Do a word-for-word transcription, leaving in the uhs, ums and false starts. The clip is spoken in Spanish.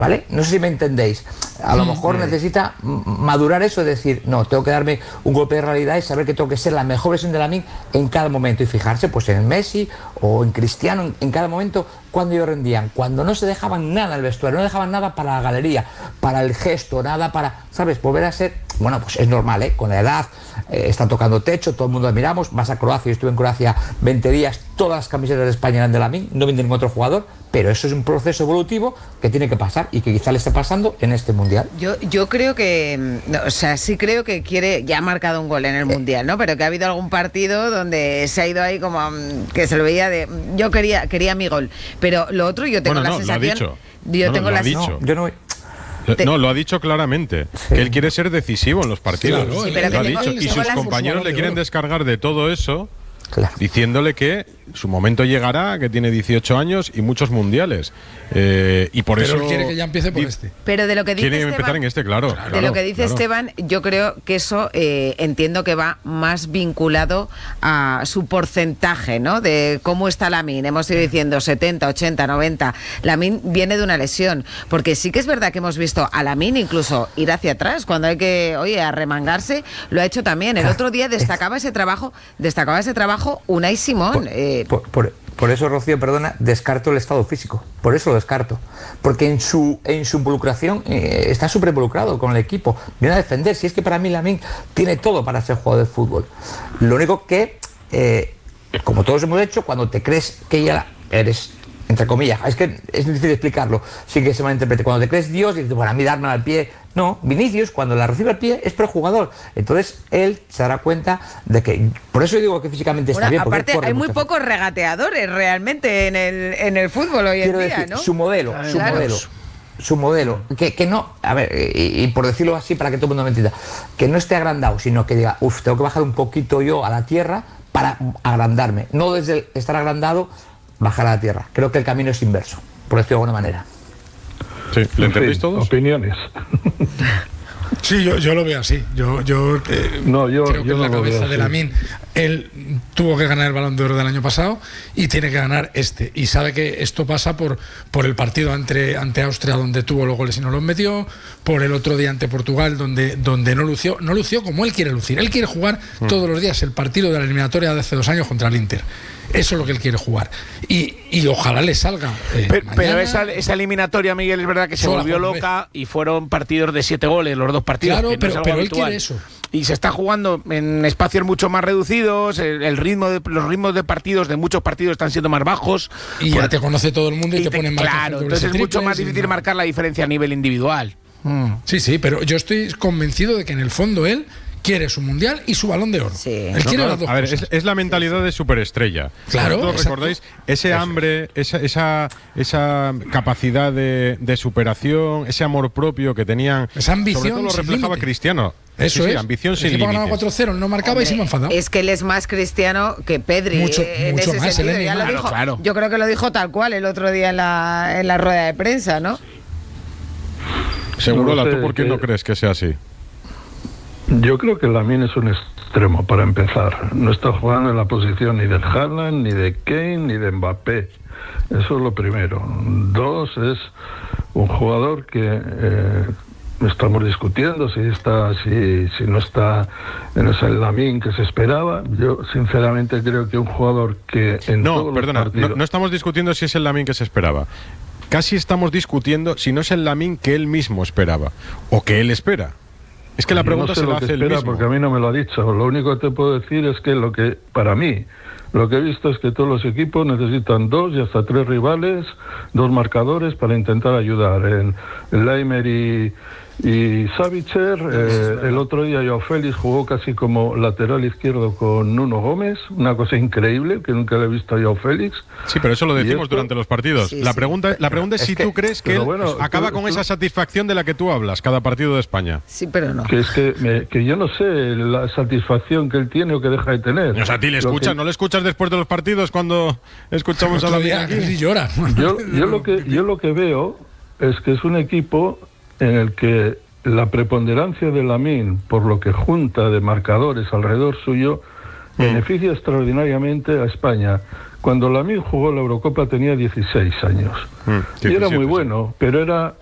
¿Vale? No sé si me entendéis. A lo mejor necesita madurar eso, es decir, no, tengo que darme un golpe de realidad y saber que tengo que ser la mejor versión de Lamine en cada momento y fijarse pues en Messi o en Cristiano, en, en cada momento cuando ellos rendían, cuando no se dejaban nada en el vestuario, no dejaban nada para la galería, para el gesto, nada para, ¿sabes? Volver a ser, bueno, pues es normal, ¿eh? Con la edad, eh, están tocando techo, todo el mundo admiramos, vas a Croacia, yo estuve en Croacia veinte días, todas las camisetas de España eran de Lamine, no venden ningún otro jugador, pero eso es un proceso evolutivo que tiene que pasar y que quizá le esté pasando en este Mundial. Yo, yo creo que, no, o sea, sí creo que quiere, ya ha marcado un gol en el eh. Mundial, ¿no? Pero que ha habido algún partido donde se ha ido ahí como que se lo veía de, yo quería, quería mi gol, pero lo otro yo tengo bueno, la no, sensación, lo ha dicho. yo no, tengo no, la lo ha dicho. No, yo no. Te... No, lo ha dicho claramente, sí. que él quiere ser decisivo en los partidos. Claro, sí, pero lo ha que dicho. tengo, Y sus compañeros le quieren descargar de todo eso, claro, diciéndole que su momento llegará, que tiene dieciocho años y muchos mundiales. Eh, y por pero eso él quiere que ya empiece por este. Pero de lo que dice quiere Esteban, empezar en este, claro. claro de lo que dice claro. Esteban, yo creo que eso eh, entiendo que va más vinculado a su porcentaje, ¿no? De cómo está Lamine. Hemos ido diciendo setenta, ochenta, noventa. Lamine viene de una lesión, porque sí que es verdad que hemos visto a Lamine incluso ir hacia atrás cuando hay que, oye, arremangarse, lo ha hecho también. El otro día destacaba ese trabajo, destacaba ese trabajo Unai Simón. Por, eh, por, por, por eso, Rocío, perdona, descarto el estado físico. Por eso lo descarto. Porque en su en su involucración eh, está súper involucrado con el equipo. Viene a defender. Si es que para mí Lamine tiene todo para ser jugador de fútbol. Lo único que, eh, como todos hemos hecho, cuando te crees que ya eres, entre comillas, es que es difícil explicarlo sin que se malinterprete. Cuando te crees Dios y dices, bueno, a mí darme al pie. No, Vinicius, cuando la recibe al pie, es prejugador. Entonces, él se dará cuenta de que... Por eso digo que físicamente está bueno, bien. Aparte, hay muy pocos veces. regateadores realmente en el, en el fútbol hoy Quiero en día, decir, ¿no? Su modelo, su claro. modelo. Su modelo, que, que no, a ver, y, y por decirlo así para que todo el mundo me entienda, que no esté agrandado, sino que diga, uff, tengo que bajar un poquito yo a la tierra para agrandarme. No desde el estar agrandado, bajar a la tierra. Creo que el camino es inverso, por decirlo de alguna manera. Sí, ¿le entendéis sí, todos? Opiniones. Sí, yo, yo lo veo así. Yo, yo, eh, no, yo creo que yo en no la cabeza de Lamine, él tuvo que ganar el Balón de Oro del año pasado y tiene que ganar este. Y sabe que esto pasa por, por el partido ante, ante Austria, donde tuvo los goles y no los metió, por el otro día ante Portugal, donde, donde no lució, no lució como él quiere lucir. Él quiere jugar mm. todos los días el partido de la eliminatoria de hace dos años contra el Inter. Eso es lo que él quiere jugar. Y, y ojalá le salga. Eh, pero pero esa, esa eliminatoria, Miguel, es verdad que se volvió loca y fueron partidos de siete goles, los dos partidos. Claro, que no pero, es algo pero él habitual. quiere eso. Y se está jugando en espacios mucho más reducidos, el, el ritmo de, los ritmos de partidos, de muchos partidos están siendo más bajos. Y ya te conoce todo el mundo y, y te, te ponen más. Claro, entonces es mucho más difícil no. marcar la diferencia a nivel individual. Mm. Sí, sí, pero yo estoy convencido de que en el fondo él quiere su mundial y su Balón de Oro. Sí. Él no, quiere claro, las dos a ver, cosas. es, es la mentalidad sí, sí. de superestrella. Claro. ¿Vosotros recordáis ese Eso hambre, esa, esa, esa capacidad de, de superación, ese amor propio que tenían? Esa ambición. Sobre todo lo reflejaba Cristiano. Eso sí, es. sí, ambición sin límites. ganaba cuatro cero, no marcaba Hombre, y se me enfadaba. Es que él es más cristiano que Pedri. Mucho, en mucho ese más. Sentido, ya lo claro, dijo, claro. Yo creo que lo dijo tal cual el otro día en la, en la rueda de prensa, ¿no? Seguro, no ¿tú sé, por qué que... no crees que sea así? Yo creo que Lamine es un extremo, para empezar. No está jugando en la posición ni del Haaland, ni de Kane, ni de Mbappé. Eso es lo primero. Dos, es un jugador que eh, estamos discutiendo si está, si, si no está en ese Lamine que se esperaba. Yo sinceramente creo que un jugador que en no, todos perdona, los partidos... no, no estamos discutiendo si es el Lamine que se esperaba. Casi estamos discutiendo si no es el Lamine que él mismo esperaba o que él espera. Es que la pregunta no sé se la lo que hace espera, él mismo. Porque a mí no me lo ha dicho. Lo único que te puedo decir es que lo que, para mí, lo que he visto es que todos los equipos necesitan dos y hasta tres rivales, dos marcadores para intentar ayudar. En Leimer y, y Savitzer, eh, el otro día Joao Félix jugó casi como lateral izquierdo con Nuno Gómez, una cosa increíble que nunca le he visto a Joao Félix. Sí, pero eso lo decimos esto, durante los partidos. Sí, la sí. pregunta, la pregunta es, es si que, tú crees que él bueno, acaba tú, con tú, esa satisfacción de la que tú hablas cada partido de España. Sí, pero no. Que es que, me, que yo no sé la satisfacción que él tiene o que deja de tener. O sea, a ti le escuchas, que... ¿no le escuchas después de los partidos cuando escuchamos a la vida aquí? Y llora. Yo, yo, lo que, yo lo que veo es que es un equipo en el que la preponderancia de Lamine, por lo que junta de marcadores alrededor suyo, mm. beneficia extraordinariamente a España. Cuando Lamine jugó la Eurocopa tenía dieciséis años. Mm, y era muy bueno, pero era